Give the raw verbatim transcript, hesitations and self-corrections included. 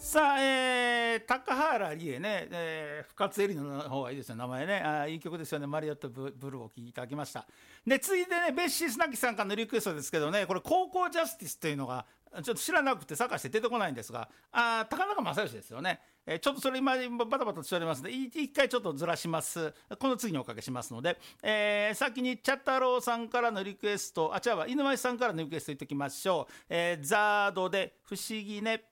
さあ、えー、高原理恵ね、えー、深津絵里奈の方がいいですよ、名前ね。あ、いい曲ですよね。マリオットブブルーをお聴きいただきました。で、続いてね、ベッシー・スナキさんからのリクエストですけどね、これ、高校ジャスティスというのが、ちょっと知らなくて探して出てこないんですが、あ、高中正義ですよね。えー、ちょっとそれ今、バタバタしておりますので、一回ちょっとずらします。この次におかけしますので、えー、先に茶太郎さんからのリクエスト、あ、違うわ、犬舞さんからのリクエスト言っておきましょう。えー、ザードで不思議ね。